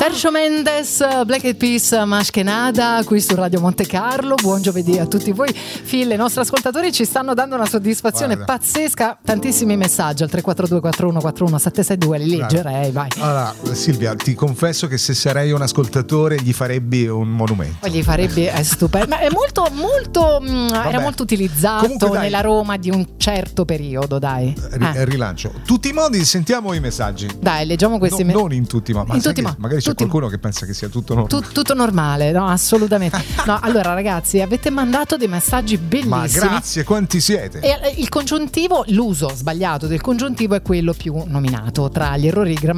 Sergio Mendes, Black Eyed Peas, Mashkenada, qui su Radio Monte Carlo. Buon giovedì a tutti voi. Phil, i nostri ascoltatori ci stanno dando una soddisfazione pazzesca. Tantissimi messaggi al 342 4141 762, li leggerei, vai. Allora, Silvia, ti confesso che se sarei un ascoltatore gli farebbe un monumento. Gli farebbe, è stupendo, ma è molto era molto utilizzato comunque, nella Roma di un certo periodo, dai. Rilancio. Tutti i modi, sentiamo i messaggi. Dai, leggiamo questi messaggi. Non in tutti i modi, magari c'è qualcuno che pensa che sia tutto normale. Tutto normale, no, assolutamente. No, allora ragazzi, avete mandato dei messaggi bellissimi. Ma grazie, quanti siete? E il congiuntivo, l'uso sbagliato del congiuntivo è quello più nominato tra gli errori